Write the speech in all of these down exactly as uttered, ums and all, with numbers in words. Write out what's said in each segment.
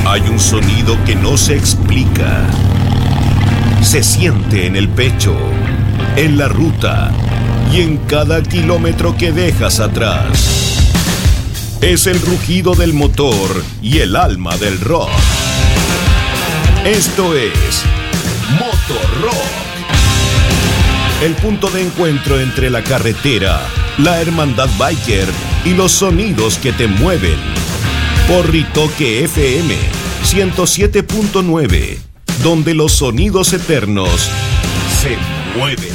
Hay un sonido que no se explica. Se siente en el pecho, en la ruta y en cada kilómetro que dejas atrás. Es el rugido del motor y el alma del rock. Esto es Motorrock. El punto de encuentro entre la carretera, la hermandad biker y los sonidos que te mueven. Por Ritoque F M ciento siete punto nueve, donde los sonidos eternos se mueven.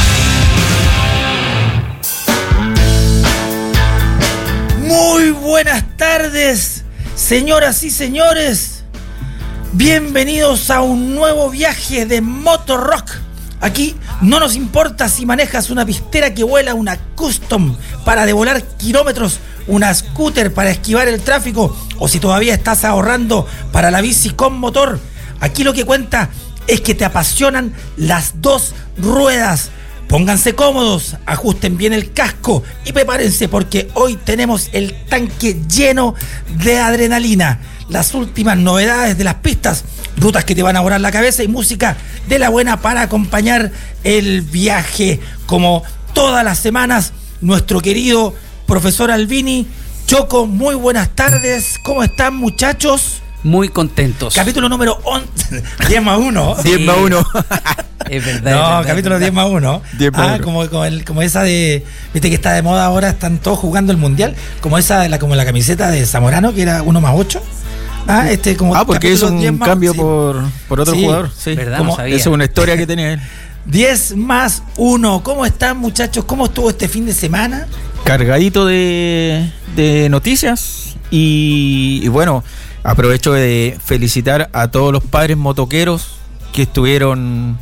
Muy buenas tardes, señoras y señores. Bienvenidos a un nuevo viaje de Motorrock. Aquí no nos importa si manejas una pistera que vuela, una custom para devolar kilómetros, una scooter para esquivar el tráfico, o si todavía estás ahorrando para la bici con motor. Aquí lo que cuenta es que te apasionan las dos ruedas. Pónganse cómodos, ajusten bien el casco y prepárense porque hoy tenemos el tanque lleno de adrenalina. Las últimas novedades de las pistas, rutas que te van a volar la cabeza y música de la buena para acompañar el viaje. Como todas las semanas, nuestro querido profesor Albini. Choco, muy buenas tardes. ¿Cómo están, muchachos? Muy contentos. Capítulo número once. diez más uno. Sí. diez más uno. Es verdad. No, es verdad, capítulo es diez más uno. diez más Ah, uno. como, como, el, como esa de. Viste que está de moda ahora, están todos jugando el mundial. Como esa de la, como la camiseta de Zamorano, que era uno más ocho. Ah, este como. Ah, porque hizo un diez más, cambio sí. por, por otro Sí. jugador. Sí. ¿Verdad? Como- No sabía. Esa es una historia que tenía él. diez más uno. ¿Cómo están, muchachos? ¿Cómo estuvo este fin de semana? Cargadito de, de noticias. Y, y bueno, aprovecho de felicitar a todos los padres motoqueros que estuvieron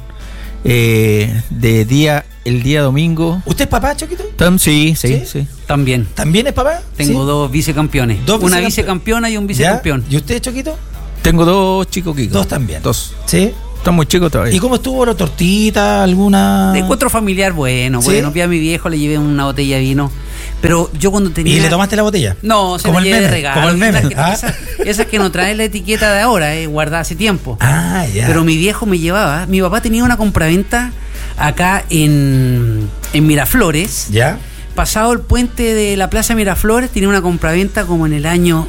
eh, de día el día domingo. ¿Usted es papá, Choquito? Tam- Sí, sí, ¿Sí? sí. También. ¿También es papá? Tengo ¿Sí? dos vicecampeones. Dos Una vicecampe- vicecampeona y un ¿Ya? vicecampeón. ¿Y usted, Choquito? Tengo dos chicos Kiko. Dos también. Dos. Sí. Están muy chicos todavía. ¿Y cómo estuvo la tortita? ¿Alguna...? De encuentro familiar, bueno, ¿Sí? bueno. Vi a mi viejo, le llevé una botella de vino. Pero yo cuando tenía. ¿Y le tomaste la botella? No, se como la el llevé de meme, regalo. como el meme. Esas que, Ah. esas- esas que no trae la etiqueta de ahora, eh, guardada hace tiempo. Ah, ya. Pero mi viejo me llevaba. Mi papá tenía una compraventa acá en, en Miraflores. ¿Ya? Pasado el puente de la Plaza Miraflores, tenía una compraventa como en el año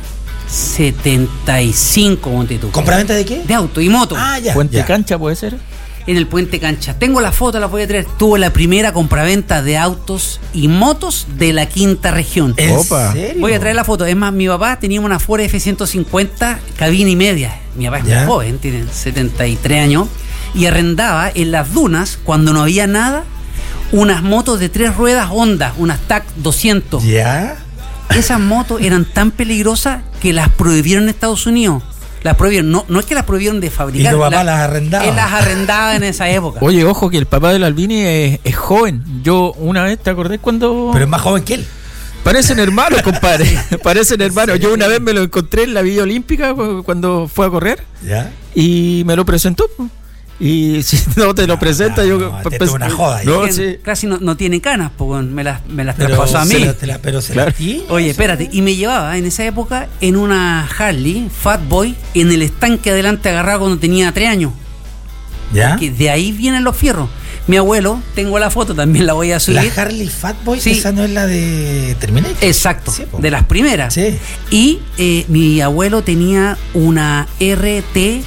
setenta y cinco, monte tú. ¿Compraventa de qué? De auto y moto. Ah, ya. Puente ya. Cancha puede ser. En el puente Cancha. Tengo la foto, la voy a traer. Tuvo la primera compraventa de autos y motos de la quinta región. ¿En Opa. serio? Voy a traer la foto. Es más, mi papá tenía una Ford F ciento cincuenta cabina y media. Mi papá es ¿Ya? muy joven, tiene setenta y tres años. Y arrendaba en las dunas, cuando no había nada, unas motos de tres ruedas Honda, unas T A C doscientos. ¿Ya? Esas motos eran tan peligrosas que las prohibieron en Estados Unidos. Las prohibieron. No, no es que las prohibieron de ¿Y fabricar. tu papá la- las arrendaba? Él las arrendaba en esa época. Oye, ojo que el papá del Albini es, es joven. Yo una vez, ¿te acordás cuando...? Pero es más joven que él. Parecen hermanos, compadre. Parecen hermanos. Yo una vez me lo encontré en la Villa Olímpica cu- cuando fue a correr ¿Ya? y me lo presentó. po. Y si no te lo presenta, yo... no, pa- esto es pa- una joda, No, Que sí. Casi no, no tiene canas, pues me las, me las Pero traspasó a se mí. la- te la- pero se Claro. la tiñe, Oye, eso. espérate, y me llevaba en esa época en una Harley Fat Boy en el estanque adelante agarrado cuando tenía tres años. ¿Ya? Que de ahí vienen los fierros. Mi abuelo, tengo la foto, también la voy a La subir. Harley Fatboy, Sí. esa no es la de Terminator. Exacto, Sí, po. de las primeras. Sí. Y eh, mi abuelo tenía una R T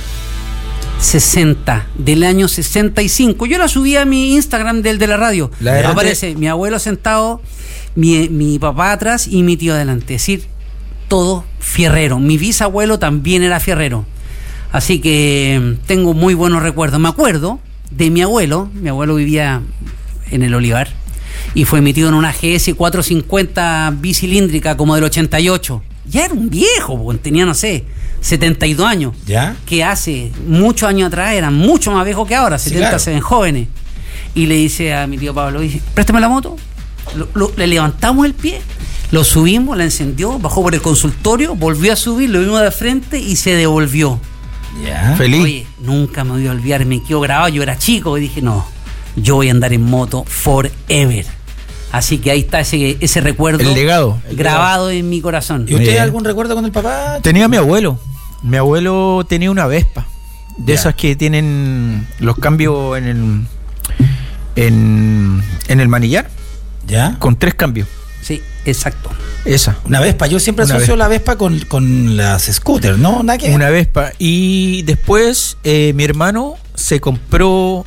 sesenta del año sesenta y cinco. Yo la subí a mi Instagram del de la radio. La R T. Aparece mi abuelo sentado, mi, mi papá atrás y mi tío adelante. Es decir, todo fierrero. Mi bisabuelo también era fierrero. Así que mm, tengo muy buenos recuerdos. Me acuerdo de mi abuelo. Mi abuelo vivía en el Olivar y fue metido en una G S cuatrocientos cincuenta bicilíndrica como del ochenta y ocho. Ya era un viejo, porque tenía, no sé, setenta y dos años. ¿Ya? Que hace muchos años atrás eran mucho más viejos que ahora. Sí, setenta claro. se ven jóvenes. Y le dice a mi tío Pablo, dice, préstame la moto. Lo- lo- le levantamos el pie, lo subimos, la encendió, bajó por el consultorio, volvió a subir, lo vimos de frente y se devolvió. ¿Ya? Feliz. Oye, nunca me voy a olvidar, me quedó grabado, yo era chico y dije, no, yo voy a andar en moto forever. Así que ahí está ese, ese recuerdo El legado. El grabado en mi corazón. ¿Y usted Bien. algún recuerdo con el papá? Tenía a mi abuelo. Mi abuelo tenía una Vespa, de Ya. esas que tienen los cambios en el en, en el manillar, ¿Ya? con tres cambios. Sí, exacto. Esa. Una Vespa. Yo siempre Una asocio Vespa. la Vespa con, con las scooters, ¿no? Nada que- Una Vespa. Y después eh, mi hermano se compró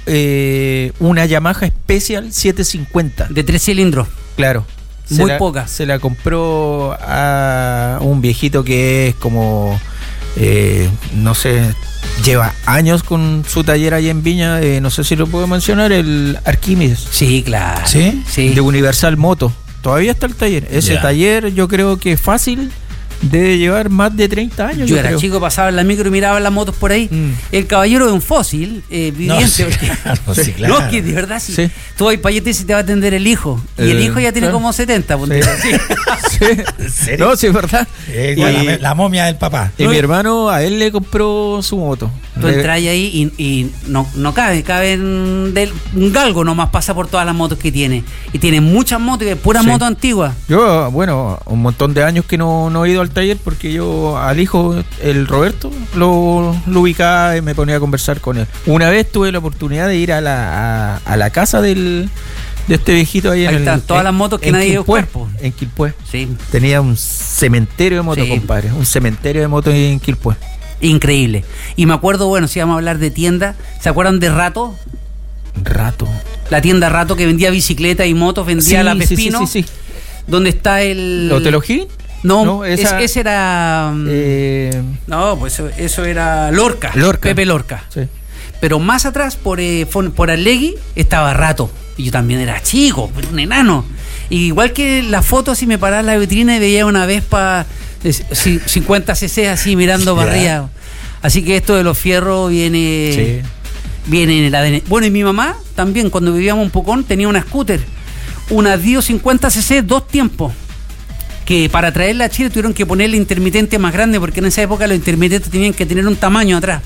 eh, una Yamaha Special setecientos cincuenta. De tres cilindros. Claro. Muy la, poca. Se la compró a un viejito que es como, eh, no sé, lleva años con su taller allá en Viña. Eh, no sé si lo puedo mencionar, el Arquímedes. Sí, claro. ¿Sí? Sí. De Universal Moto. Todavía está el taller. Ese Ya. taller yo creo que fácil debe llevar más de treinta años. Yo era creo. chico, pasaba en la micro y miraba las motos por ahí. Mm. El caballero de un fósil, eh, No, viviente. sí, porque- claro, sí, claro. No, que de verdad, sí. Sí. Tú vas para allá y te dice, te va a atender el hijo. Y el Eh, hijo ya tiene claro. como setenta. ponte. Sí. Sí. ¿En serio? No, sí, es verdad. Eh, igual, Y- la, la momia del papá. Y No, mi y- hermano a él le compró su moto. Tú Le- entras ahí y, y no, no cabe, cabe en del, un galgo nomás pasa por todas las motos que tiene. Y tiene muchas motos, y pura Sí. moto antigua. Yo, bueno, un montón de años que no, no he ido al taller porque yo al hijo, el Roberto, lo, lo ubicaba y me ponía a conversar con él. Una vez tuve la oportunidad de ir a la, a, a la casa del, de este viejito ahí, Ahí en están el, todas en- las motos que en nadie dio Quilpué, cuerpo. En Quilpué. Sí, Tenía un cementerio de motos, Sí. compadre. Un cementerio de motos en Quilpué. increíble. Y me acuerdo, bueno, si vamos a hablar de tienda, ¿se acuerdan de Rato? Rato. La tienda Rato que vendía bicicletas y motos, vendía Sí, la sí, Pespino. sí, sí, sí. Donde está el. ¿Hotel O'Higgins? No, No, esa- es- ese era. mm, Eh, No, pues eso, eso era Lorca, Lorca. Pepe Lorca. sí. Pero más atrás, por, eh, fon- por Arlegui, estaba Rato. Y yo también era chico, pero un enano. Y igual que la foto, así me paraba en la vitrina y veía una Vespa de ci- cincuenta cc así mirando para Ya. arriba. Así que esto de los fierros viene, Sí. viene en el A D N. Bueno, y mi mamá también, cuando vivíamos en Pucón, tenía una scooter. Una Dio cincuenta cc, dos tiempos. Que para traerla a Chile tuvieron que ponerle intermitente más grande, porque en esa época los intermitentes tenían que tener un tamaño atrás.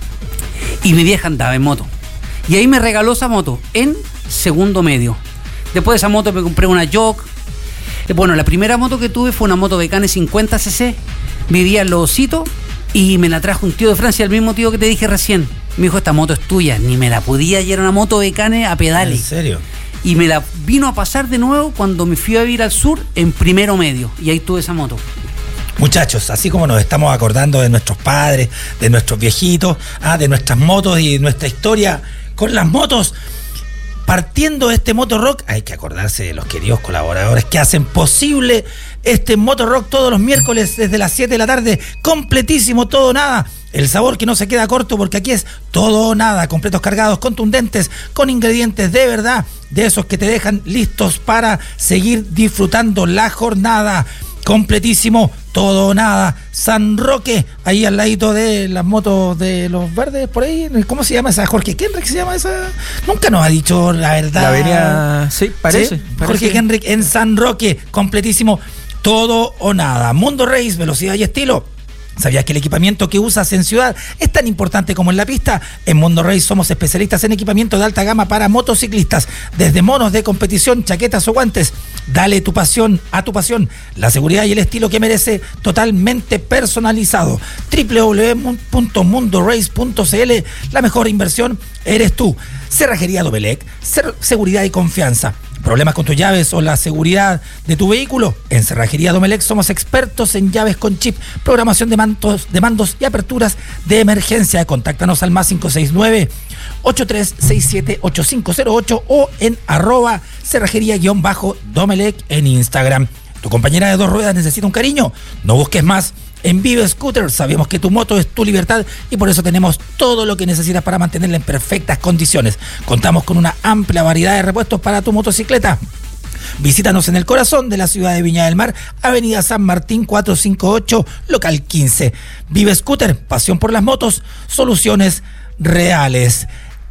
Y mi vieja andaba en moto. Y ahí me regaló esa moto en segundo medio. Después de esa moto me compré una Jog. Eh, Bueno, la primera moto que tuve fue una moto Becane cincuenta cc. Vivía en Los Ositos y me la trajo un tío de Francia, el mismo tío que te dije recién. Me dijo, esta moto es tuya. Ni me la podía y era una moto Becane a ¿En pedales. serio? Y me la vino a pasar de nuevo cuando me fui a vivir al sur en primero medio. Y ahí tuve esa moto. Muchachos, así como nos estamos acordando de nuestros padres, de nuestros viejitos, ah, de nuestras motos y nuestra historia con las motos, partiendo de este Moto Rock, hay que acordarse de los queridos colaboradores que hacen posible este Moto Rock todos los miércoles desde las siete de la tarde, completísimo, todo o nada. El sabor que no se queda corto porque aquí es todo o nada, completos cargados, contundentes, con ingredientes de verdad, de esos que te dejan listos para seguir disfrutando la jornada. Completísimo, todo o nada. San Roque, ahí al ladito de las motos de los verdes, por ahí. ¿Cómo se llama esa? Jorge Kenrick se llama esa. Nunca nos ha dicho la verdad. La avenida, sí, parece. ¿Sí? parece. Jorge Kenrick en San Roque, completísimo, todo o nada. Mundo Race, velocidad y estilo. ¿Sabías que el equipamiento que usas en ciudad es tan importante como en la pista? En Mundo Race somos especialistas en equipamiento de alta gama para motociclistas, desde monos de competición, chaquetas o guantes. Dale tu pasión a tu pasión, la seguridad y el estilo que merece, totalmente personalizado. doble u doble u doble u punto mundo race punto c l, la mejor inversión eres tú. Cerrajería Domelec, ser- seguridad y confianza. ¿Problemas con tus llaves o la seguridad de tu vehículo? En Cerrajería Domelec somos expertos en llaves con chip, programación de mandos, de mandos y aperturas de emergencia. Contáctanos al más cinco seis nueve, ocho tres seis siete, ocho cinco cero ocho o en arroba cerrajería-domelec en Instagram. ¿Tu compañera de dos ruedas necesita un cariño? No busques más. En Vive Scooter sabemos que tu moto es tu libertad y por eso tenemos todo lo que necesitas para mantenerla en perfectas condiciones. Contamos con una amplia variedad de repuestos para tu motocicleta. Visítanos en el corazón de la ciudad de Viña del Mar, Avenida San Martín cuatrocientos cincuenta y ocho, local quince. Vive Scooter, pasión por las motos, soluciones reales.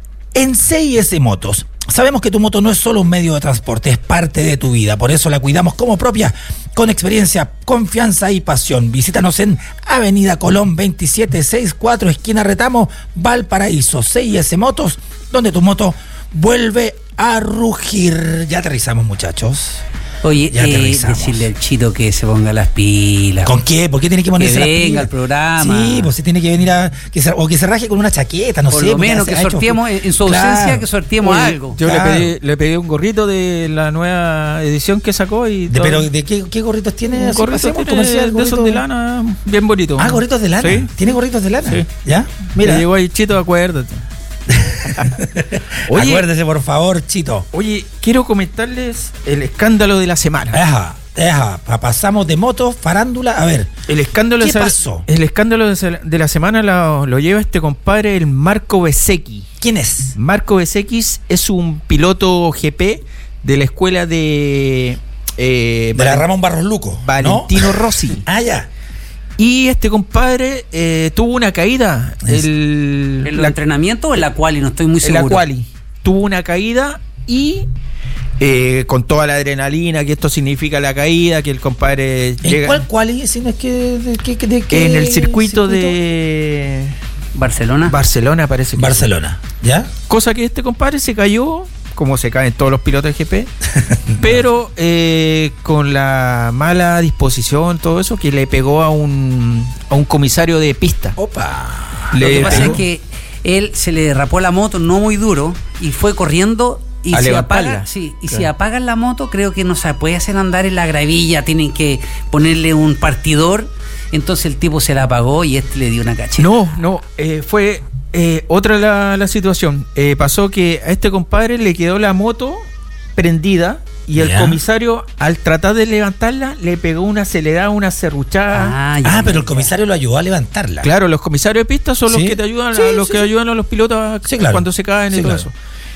En C I S Motos, sabemos que tu moto no es solo un medio de transporte, es parte de tu vida. Por eso la cuidamos como propia, con experiencia, confianza y pasión. Visítanos en Avenida Colón veintisiete sesenta y cuatro, esquina Retamo, Valparaíso. C I S Motos, donde tu moto vuelve a rugir. Ya aterrizamos, muchachos. Oye, Ya eh, aterrizamos. decirle al Chito que se ponga las pilas. ¿Con qué? ¿Por qué tiene que ponerse Que las venga pilas? al programa. Sí, pues si tiene que venir a... Que se, o que se raje con una chaqueta, no Por sé. lo porque menos hace- que ha hecho- sorteemos, en en su Claro. ausencia, que sorteemos Oye, algo. Yo Claro. le, pedí, le pedí un gorrito de la nueva edición que sacó y De, todo. pero ¿de qué, qué gorritos tiene? un Así gorrito pasemos, tiene comercial, de esos gorrito. de lana, bien bonito. Ah, gorritos de lana. Sí. ¿Tiene gorritos de lana? Sí. ¿Ya? Mira, Mira. llegó ahí Chito, acuérdate. Oye. Acuérdese, por favor, Chito. Oye, quiero comentarles el escándalo de la semana. Ajá, ajá. Pa- Pasamos de moto, farándula. A ver, El escándalo, ¿Qué de, pasó? El escándalo de, se- de la semana lo, lo lleva este compadre, el Marco Bezzecchi. ¿quién es? Marco Bezzecchi es un piloto G P de la escuela de eh, De la Val- Ramón Barros Luco. ¿no? Valentino Rossi. Ah, ya. Y este compadre eh, tuvo una caída. Es- El, ¿En los la, entrenamientos o en la quali? No estoy muy en la seguro. quali. Tuvo una caída y eh, con toda la adrenalina que esto significa la caída, que el compadre ¿En llega cuál quali? Si no es que, de, que- que- de qué en el circuito, de Barcelona. Barcelona, parece que Barcelona. ¿Ya? cosa que este compadre se cayó, como se caen todos los pilotos de G P, pero eh, con la mala disposición, todo eso, que le pegó a un, a un comisario de pista. Opa. Lo Le que pasa pegó. es que él se le derrapó la moto no muy duro y fue corriendo y A si levantarla. apaga, sí, y si Claro. apagan la moto, creo que no se puede hacer andar en la gravilla, tienen que ponerle un partidor. Entonces el tipo se la apagó y este le dio una cacheta. No, no, eh, fue eh, otra la, la situación. Eh, pasó que a este compadre le quedó la moto prendida y el Ya. comisario, al tratar de levantarla, le pegó una acelerada, una serruchada. Ah, ya, Ah, pero el ya. comisario lo ayudó a levantarla. Claro, los comisarios de pista son Sí. los que te ayudan, Sí, a, los sí, que sí. ayudan a los pilotos a- Sí, claro. cuando se caen y Sí, todo claro. eso.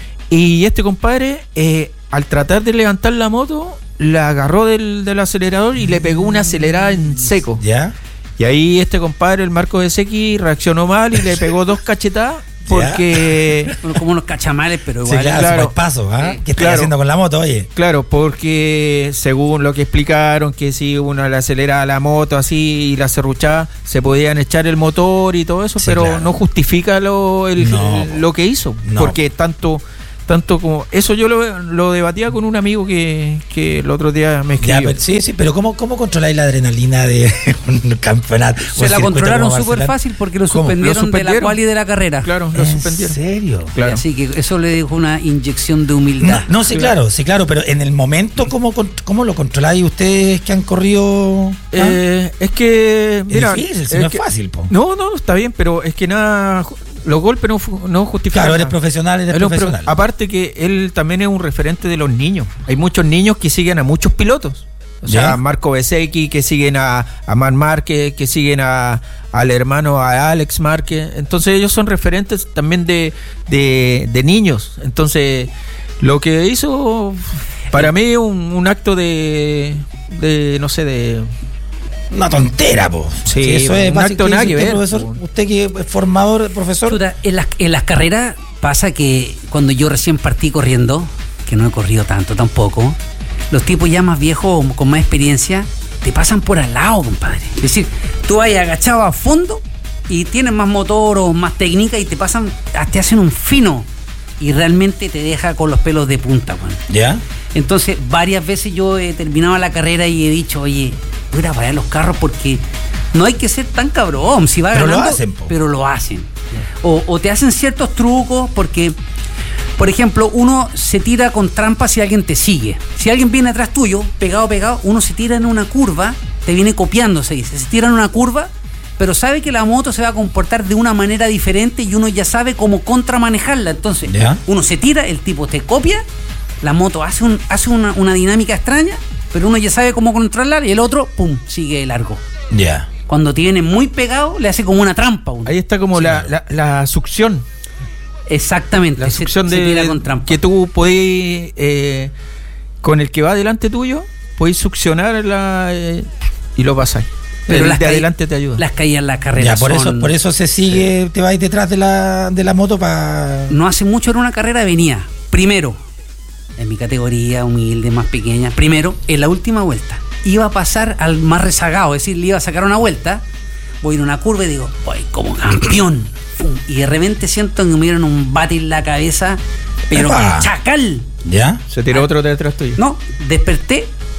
Y este compadre, eh, al tratar de levantar la moto, la agarró del, del acelerador y le pegó una acelerada en seco. ¿Ya? Y ahí este compadre, el Marco Bezzecchi, reaccionó mal y le pegó dos cachetadas porque... Bueno, como unos cachamales, pero Sí, igual. claro, claro. super paso, ¿ah? Sí, ¿Qué estás claro. haciendo con la moto, oye? Claro, porque según lo que explicaron, que si uno le acelera la moto así y la serruchaba, se podían echar el motor y todo eso, Sí, pero claro. no justifica lo, el- No, el- lo que hizo. no. Porque tanto tanto como... Eso yo lo, lo debatía con un amigo que, que el otro día me Ya, escribió. pero- sí, sí, pero ¿cómo, cómo controláis la adrenalina de un campeonato? un Se la circuito controlaron como súper Barcelona? fácil porque lo ¿Cómo? suspendieron, Lo de la suspendieron. quali de la carrera. Claro, lo ¿En suspendieron. serio? Claro. Así que eso le dijo una inyección de No, humildad. no, sí, claro, sí, claro, pero en el momento, ¿cómo, con- cómo lo controláis ustedes que han corrido? ¿Ah? Eh, es que... Es Mira, difícil, si no es que- fácil, po. No, no, está bien, pero es que nada... Los golpes no, fu- no justifican Claro, eres nada. profesional, eres Él es un pro- profesional. aparte que él también es un referente de los niños. Hay muchos niños que siguen a muchos pilotos. O sea, ¿Ya? Marco Bezzecchi, que siguen a, a Man Márquez, que siguen a, al hermano, a Alex Márquez. Entonces ellos son referentes también de, de, de niños. Entonces lo que hizo para mí es un, un acto de, de, no sé, de... Una tontera, po. Sí, eso es un básico. acto nada ¿Qué que dice ver, usted, po. profesor? Usted que es formador, profesor. Chuta, en, las, en las carreras pasa que cuando yo recién partí corriendo, que no he corrido tanto tampoco, los tipos ya más viejos, con más experiencia, te pasan por al lado, compadre. Es decir, tú vas agachado a fondo y tienes más motor o más técnica y te pasan, te hacen un fino y realmente te deja con los pelos de punta, weón. ¿Ya? Entonces, varias veces yo he terminado la carrera y he dicho, oye, voy a ir a parar los carros porque no hay que ser tan cabrón. Si va Pero lo ganando, hacen, po. pero lo hacen. O, o te hacen ciertos trucos porque, por ejemplo, uno se tira con trampa si alguien te sigue. Si alguien viene atrás tuyo, pegado, pegado, uno se tira en una curva, te viene copiando, se dice. Se tira en una curva, pero sabe que la moto se va a comportar de una manera diferente y uno ya sabe cómo contramanejarla. Entonces, ¿Ya? uno se tira, el tipo te copia, la moto hace, un, hace una, una dinámica extraña, pero uno ya sabe cómo controlar y el otro, pum, sigue largo. Ya. Cuando te viene muy pegado, le hace como una trampa a uno. Ahí está como Sí, la, claro. la, la succión. Exactamente, La se- succión se de tira con trampa. que tú podés, eh, con el que va delante tuyo, podés succionar la, eh, y lo pasáis. Pero el las de caí- adelante te ayuda. Las caídas en la carrera Ya, por son- eso, por eso se sigue, te vas detrás de la, de la moto para. No hace mucho era una carrera de venía. Primero, en mi categoría humilde, más pequeña, primero, en la última vuelta, iba a pasar al más rezagado, es decir, le iba a sacar una vuelta, voy en una curva y digo, voy como campeón. Pum, y de repente siento que me dieron un bate en la cabeza, pero ¡Epa! con chacal. ¿Ya? Se tiró Ah. otro detrás tuyo. No, desperté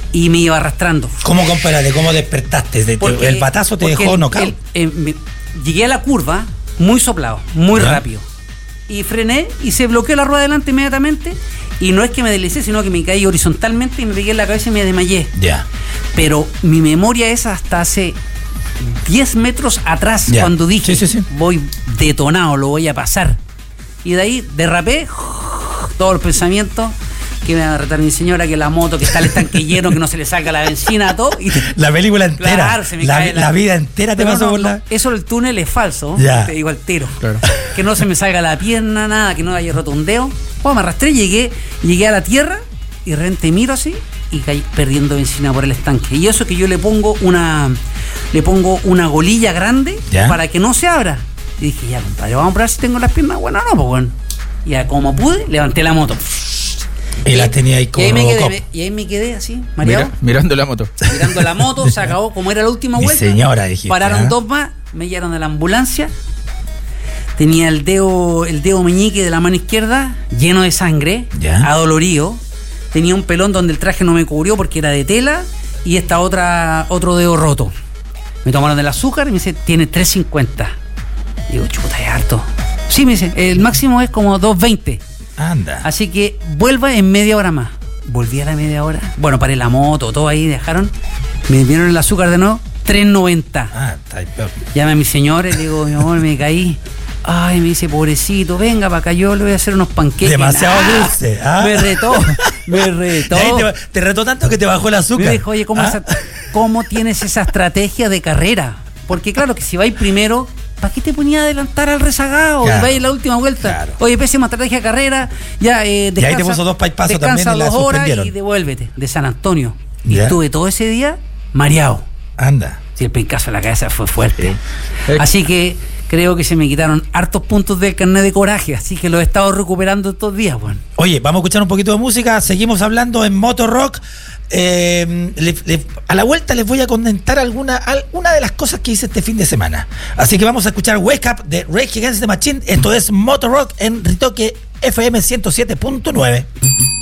y me iba arrastrando. ¿Cómo, compadre? ¿Cómo despertaste? ¿Te- Porque- ¿El batazo te porque dejó el- knockout? el- eh, me- llegué a la curva muy soplado, muy ¿Ya? rápido. Y frené y se bloqueó la rueda delante inmediatamente. Y no es que me deslicé, sino que me caí horizontalmente y me pegué en la cabeza y me desmayé. Ya. Pero mi memoria es hasta hace diez metros atrás, Ya. cuando dije, Sí, sí, sí. voy detonado, lo voy a pasar. Y de ahí derrapé, todos los pensamientos, que me va a retar mi señora, que la moto, que está el estanque lleno, que no se le salga la benzina, todo. Y La película entera. Claro, se me la, cae la- la vida entera te Pero pasó no, por no, la. eso del túnel es falso, Ya. te digo al tiro. Claro. Que no se me salga la pierna, nada, que no haya roto un dedo. Pues me arrastré, llegué, llegué a la tierra y de repente miro así y caí perdiendo benzina por el estanque. Y eso que yo le pongo una le pongo una golilla grande ¿Ya? para que no se abra. Y dije, ya, compadre, vamos a probar si tengo las piernas. Bueno, no, pues bueno. Ya como pude, levanté la moto. Y la tenía ahí y como ahí, me Robocop. quedé, y ahí me quedé así, mareado. Mira, mirando la moto. Mirando la moto, se acabó, como era la última Mi vuelta. señora, dijiste, Pararon ¿ah? dos más, me llevaron de la ambulancia. Tenía el dedo, el dedo meñique de la mano izquierda lleno de sangre, Ya. adolorido. Tenía un pelón donde el traje no me cubrió porque era de tela y esta otra, otro dedo roto. Me tomaron el azúcar y me dice, tiene tres cincuenta. Digo, chuta, es harto. Sí, me dice, el máximo es como dos veinte. Anda. Así que vuelva en media hora más. Volví a la media hora. Bueno, paré la moto, todo ahí, dejaron. Me dieron el azúcar de nuevo, tres noventa. Ah, está ahí peor. Llamé a mi señora y le digo, mi amor, me caí. Ay, me dice, pobrecito, venga para acá, yo le voy a hacer unos panqueques. Demasiado Ah, dulce, ¿ah? Me retó, me retó. Ahí te, te retó tanto que te bajó el azúcar. Me dijo, oye, ¿cómo, ¿Ah? esa- ¿cómo tienes esa estrategia de carrera? Porque claro que si vais primero, ¿para qué te ponía a adelantar al rezagado? Claro, Y vais en la última vuelta. claro. Oye, pésima estrategia de carrera, ya eh, Y ahí te puso dos paipazos descansa también y la dos horas suspendieron. y devuélvete de San Antonio. Y Ya. estuve todo ese día mareado. Anda. Sí, el pencazo en la cabeza fue fuerte. Sí. Así que creo que se me quitaron hartos puntos del carnet de coraje, así que lo he estado recuperando estos días, bueno. Oye, vamos a escuchar un poquito de música. Seguimos hablando en Moto Rock. Eh, le- le- a la vuelta les voy a comentar alguna, alguna de las cosas que hice este fin de semana. Así que vamos a escuchar Wake Up de Rage Against the Machine. Esto es Moto Rock en Ritoque F M ciento siete punto nueve.